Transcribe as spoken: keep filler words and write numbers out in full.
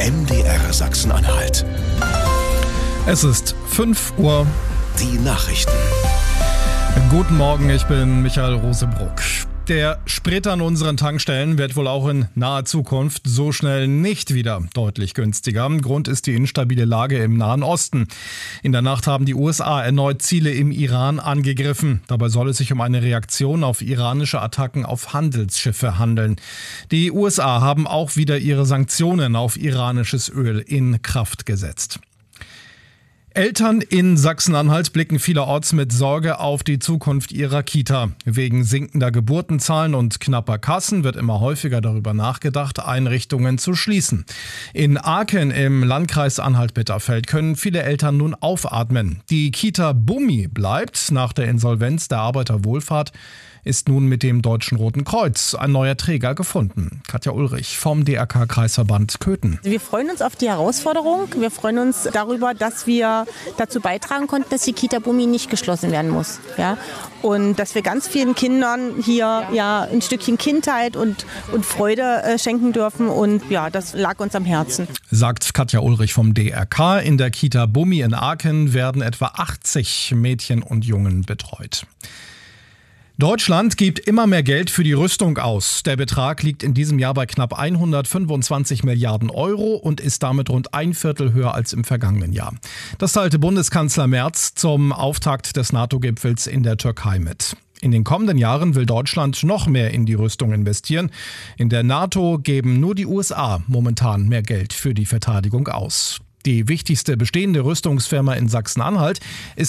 M D R Sachsen-Anhalt. Es ist fünf Uhr. Die Nachrichten. Guten Morgen, ich bin Michael Rosebruck. Der Sprit an unseren Tankstellen wird wohl auch in naher Zukunft so schnell nicht wieder deutlich günstiger. Grund ist die instabile Lage im Nahen Osten. In der Nacht haben die U S A erneut Ziele im Iran angegriffen. Dabei soll es sich um eine Reaktion auf iranische Attacken auf Handelsschiffe handeln. Die U S A haben auch wieder ihre Sanktionen auf iranisches Öl in Kraft gesetzt. Eltern in Sachsen-Anhalt blicken vielerorts mit Sorge auf die Zukunft ihrer Kita. Wegen sinkender Geburtenzahlen und knapper Kassen wird immer häufiger darüber nachgedacht, Einrichtungen zu schließen. In Aken im Landkreis Anhalt-Bitterfeld können viele Eltern nun aufatmen. Die Kita Bummi bleibt. Nach der Insolvenz der Arbeiterwohlfahrt ist nun mit dem Deutschen Roten Kreuz ein neuer Träger gefunden. Katja Ulrich vom D R K-Kreisverband Köthen. Wir freuen uns auf die Herausforderung. Wir freuen uns darüber, dass wir dazu beitragen konnten, dass die Kita Bummi nicht geschlossen werden muss. Ja? Und dass wir ganz vielen Kindern hier ja, ein Stückchen Kindheit und, und Freude äh, schenken dürfen. Und ja, das lag uns am Herzen. Sagt Katja Ulrich vom D R K. In der Kita Bummi in Aken werden etwa achtzig Mädchen und Jungen betreut. Deutschland gibt immer mehr Geld für die Rüstung aus. Der Betrag liegt in diesem Jahr bei knapp hundertfünfundzwanzig Milliarden Euro und ist damit rund ein Viertel höher als im vergangenen Jahr. Das teilte Bundeskanzler Merz zum Auftakt des NATO-Gipfels in der Türkei mit. In den kommenden Jahren will Deutschland noch mehr in die Rüstung investieren. In der NATO geben nur die U S A momentan mehr Geld für die Verteidigung aus. Die wichtigste bestehende Rüstungsfirma in Sachsen-Anhalt ist